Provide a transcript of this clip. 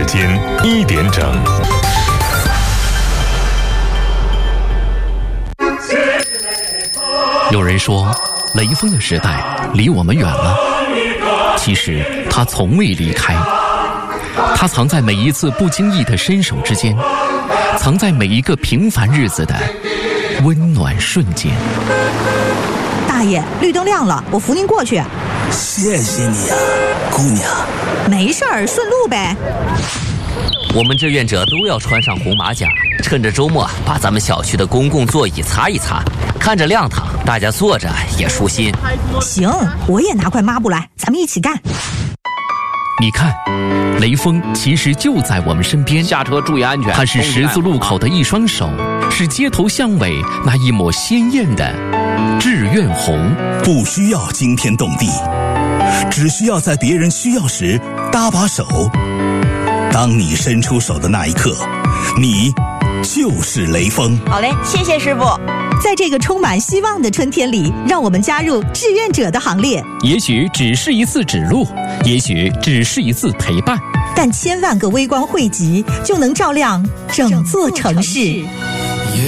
间1点整。 有人说，雷锋的时代离我们远了，其实他从未离开。他藏在每一次不经意的伸手之间，藏在每一个平凡日子的温暖瞬间。 大爷，绿灯亮了，我扶您过去。 谢谢你呀，姑娘。 没事儿，顺路呗。 我们志愿者都要穿上红马甲，趁着周末把咱们小区的公共座椅擦一擦，看着亮堂，大家坐着也舒心。 行，我也拿块抹布来，咱们一起干。 你看，雷锋其实就在我们身边。 下车注意安全。 他是十字路口的一双手，是街头巷尾那一抹鲜艳的志愿红。 不需要惊天动地，只需要在别人需要时搭把手。当你伸出手的那一刻，你就是雷锋。 好嘞，谢谢师傅。 在这个充满希望的春天里，让我们加入志愿者的行列。 也许只是一次指路，也许只是一次陪伴， 但千万个微光汇集，就能照亮整座城市。